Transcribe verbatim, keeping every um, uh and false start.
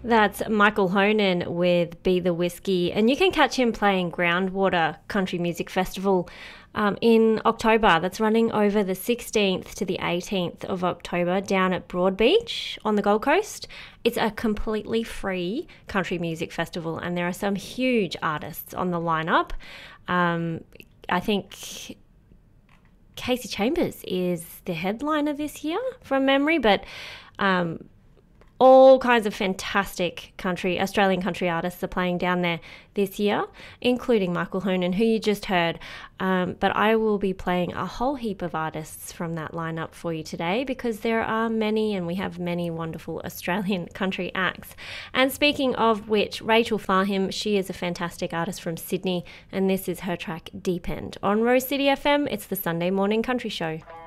That's Michael Honan with Be the Whiskey, and you can catch him playing Groundwater Country Music Festival um, in October. That's running over the sixteenth to the eighteenth of October down at Broadbeach on the Gold Coast. It's a completely free country music festival, and there are some huge artists on the lineup. Um, I think Casey Chambers is the headliner this year from memory, but um, all kinds of fantastic country, Australian country artists are playing down there this year, including Michael Honan, who you just heard. Um, but I will be playing a whole heap of artists from that lineup for you today because there are many, and we have many wonderful Australian country acts. And speaking of which, Rachel Farhim, she is a fantastic artist from Sydney, and this is her track Deep End. On Rose City F M, it's the Sunday Morning Country Show.